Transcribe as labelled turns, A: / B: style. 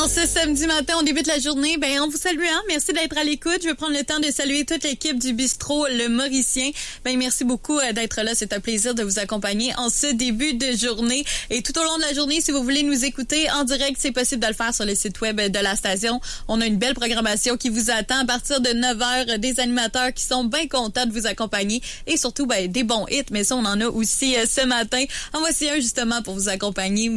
A: En ce samedi matin, on débute la journée. En vous saluant, merci d'être à l'écoute. Je vais prendre le temps de saluer toute l'équipe du bistrot Le Mauricien. Merci beaucoup d'être là. C'est un plaisir de vous accompagner en ce début de journée. Et tout au long de la journée, si vous voulez nous écouter en direct, c'est possible de le faire sur le site web de la station. On a une belle programmation qui vous attend à partir de 9h. Des animateurs qui sont bien contents de vous accompagner et surtout des bons hits. Mais ça, on en a aussi ce matin. En voici un justement pour vous accompagner.